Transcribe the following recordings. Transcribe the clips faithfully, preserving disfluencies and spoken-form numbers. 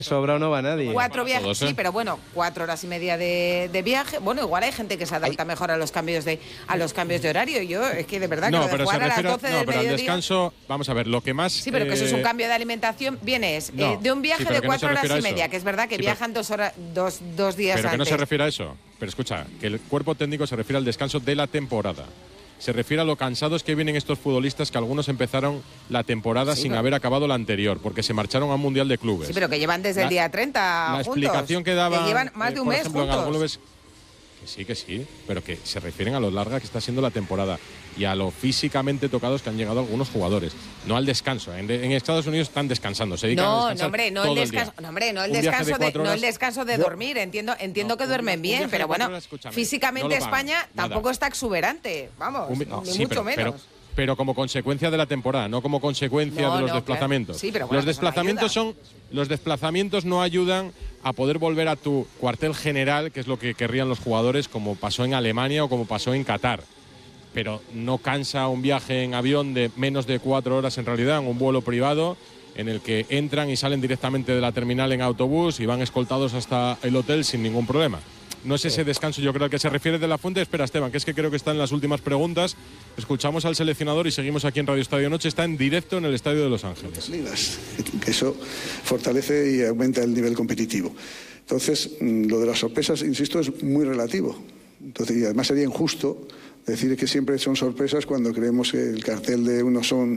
sobra no va nadie. Cuatro viajes, todos, ¿eh? sí, pero bueno, cuatro horas y media de, de viaje. Bueno, igual hay gente que se adapta mejor a los cambios de a los cambios de horario. Yo es que de verdad que No, lo de pero se jugar a las refiere, doce no, del pero al mediodía. descanso, vamos a ver, lo que más... Sí, pero que eso es un eh, cambio de alimentación. Vienes no, eh, de un viaje sí, pero de que no cuatro se horas refiere a y eso. media, que es verdad que Sí, pero- viajan dos horas, dos, dos días Pero que no antes. se refiere a eso. Pero escucha, que el cuerpo técnico se refiere al descanso de la temporada. Se refiere a lo cansados que vienen estos futbolistas, que algunos empezaron la temporada Sí, sin pero- haber acabado la anterior, porque se marcharon a un Mundial de Clubes. Sí, pero que llevan desde La- el día treinta La juntos. explicación que daban, Que llevan más eh, de un por mes ejemplo, en juntos. algunos clubes, que sí, que sí, pero que se refieren a lo larga que está siendo la temporada y a lo físicamente tocados que han llegado algunos jugadores, no al descanso. En, en Estados Unidos están descansando, se dedican a No, descansar no, hombre, no todo el el día. descanso, no, hombre, no el Un viaje de descanso de, cuatro no el horas- descanso de Yo- dormir, entiendo, entiendo No, que un duermen viaje- un bien, viaje de pero cuatro bueno, horas, escúchame, físicamente no lo pagan, España nada. tampoco está exuberante, vamos, Un- ni no, mucho sí, pero, menos. pero, pero como consecuencia de la temporada, no como consecuencia No, de los no, desplazamientos. claro. Sí, pero bueno, los que eso no desplazamientos ayuda. son los desplazamientos no ayudan a poder volver a tu cuartel general, que es lo que querrían los jugadores, como pasó en Alemania o como pasó en Qatar. Pero no cansa un viaje en avión de menos de cuatro horas en realidad, en un vuelo privado, en el que entran y salen directamente de la terminal en autobús y van escoltados hasta el hotel sin ningún problema. No es ese descanso, yo creo, al que se refiere de la Fuente. Espera, Esteban, que es que creo que está en las últimas preguntas. Escuchamos al seleccionador y seguimos aquí en Radio Estadio Noche. Está en directo en el Estadio de Los Ángeles. Ligas, que eso fortalece y aumenta el nivel competitivo. Entonces, lo de las sorpresas, insisto, es muy relativo. Entonces, y además sería injusto decir que siempre son sorpresas cuando creemos que el cartel de unos son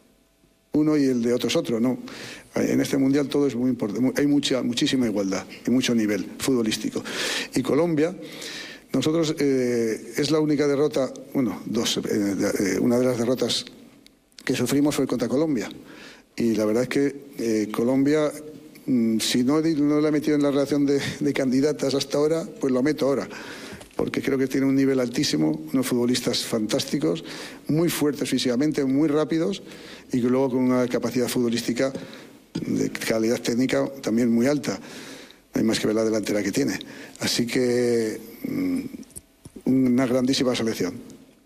uno y el de otros otro. No. En este mundial todo es muy importante. Hay mucha, muchísima igualdad y mucho nivel futbolístico. Y Colombia, nosotros eh, es la única derrota, bueno, dos, eh, eh, una de las derrotas que sufrimos fue contra Colombia. Y la verdad es que eh, Colombia, mmm, si no, no la he metido en la relación de, de candidatas hasta ahora, pues lo meto ahora. Porque creo que tiene un nivel altísimo, unos futbolistas fantásticos, muy fuertes físicamente, muy rápidos y que luego con una capacidad futbolística de calidad técnica también muy alta. No hay más que ver la delantera que tiene. Así que mmm, una grandísima selección.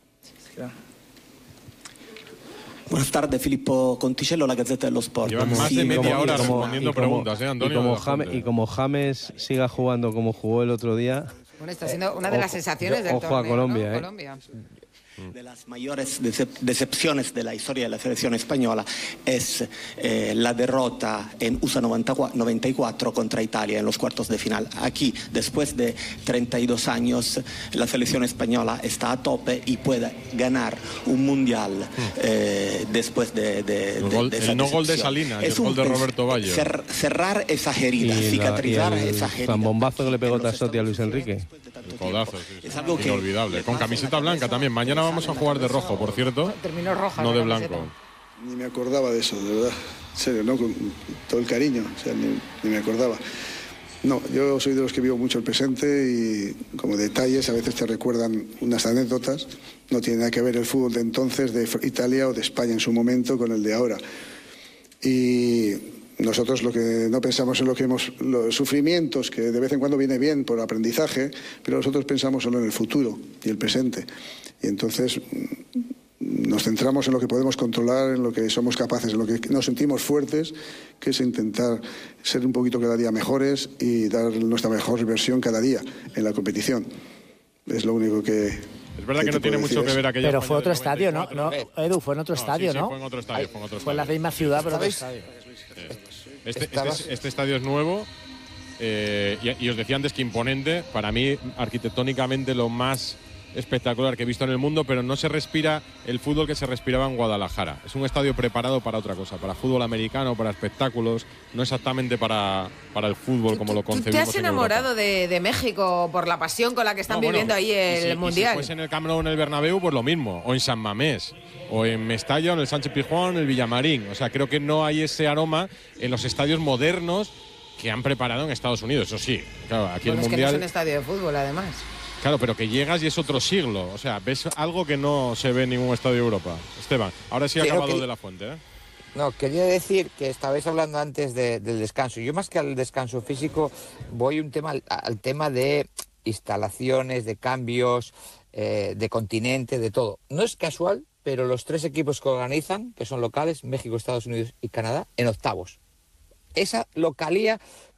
Buenas tardes, Filippo Conticello, la Gazzetta dello Sport. Llevan más Sí, de media como- hora como- respondiendo y como- preguntas, ¿eh, Antonio? Y como, de la James, Fuente. y como James siga jugando como jugó el otro día, Bueno, está siendo una de las ojo- sensaciones del ojo a torneo, Colombia, ¿no? ¿eh? Colombia. De las mayores decep- decepciones de la historia de la selección española es eh, la derrota en U S A noventa y cuatro contra Italia en los cuartos de final. Aquí, después de treinta y dos años, la selección española está a tope y puede ganar un mundial eh, después de, de, El de- gol- de el esa no gol de decepción. Salinas y Es el gol un- de es Roberto Baggio. cer- cerrar esa herida, y, la- y cicatrizar el esa herida. zambombazo que le pegó En los Tassotti a Luis Enrique. El codazo, sí, sí. Es algo que Inolvidable. le Con pasa en camiseta la blanca cabeza. también. Mañana vamos a jugar de rojo, por cierto. Terminó roja. No la de camiseta. blanco. Ni me acordaba de eso, de verdad. En serio, ¿no? Con todo el cariño, o sea, ni, ni me acordaba. No, yo soy de los que vivo mucho el presente y como detalles a veces te recuerdan unas anécdotas. No tiene nada que ver el fútbol de entonces, de Italia o de España en su momento, con el de ahora. Y nosotros lo que no pensamos en lo que hemos, los sufrimientos, que de vez en cuando viene bien por aprendizaje, pero nosotros pensamos solo en el futuro y el presente. Y entonces nos centramos en lo que podemos controlar, en lo que somos capaces, en lo que nos sentimos fuertes, que es intentar ser un poquito cada día mejores y dar nuestra mejor versión cada día en la competición. Es lo único que... Es verdad que te no tiene puedo mucho decir que eso. ver aquella Pero España fue otro del estadio, ¿no? noventa y cuatro. no Edu, fue en otro No, estadio, sí, sí, ¿no? fue en otro estadio, fue en otro Fue en la estadio. misma ciudad, pero otro ¿Estabais? estadio. Este, Estabas- este, este estadio es nuevo eh, y, y os decía antes que imponente, para mí arquitectónicamente lo más espectacular que he visto en el mundo, pero no se respira el fútbol que se respiraba en Guadalajara. Es un estadio preparado para otra cosa, para fútbol americano, para espectáculos, no exactamente para, para el fútbol como lo ¿Tú concebimos te has en enamorado Europa. de, de México por la pasión con la que están No, bueno, viviendo ahí y el si- y Mundial? Si fuese en el Camp Nou, en el Bernabéu, pues lo mismo, o en San Mamés, o en Mestalla, o en el Sánchez Pizjuán, en el Villamarín. O sea, creo que no hay ese aroma en los estadios modernos que han preparado en Estados Unidos. Eso sí, claro, aquí Bueno, el es que no Mundial... es un estadio de fútbol, además. Claro, pero que llegas y es otro siglo. O sea, ves algo que no se ve en ningún estadio de Europa. Esteban, ahora sí ha Quiero acabado que- de la fuente, ¿eh? No, quería decir que estabais hablando antes de- del descanso. Yo más que al descanso físico voy un tema al, al tema de instalaciones, de cambios, eh, de continente, de todo. No es casual, pero los tres equipos que organizan, que son locales, México, Estados Unidos y Canadá, en octavos. esa localía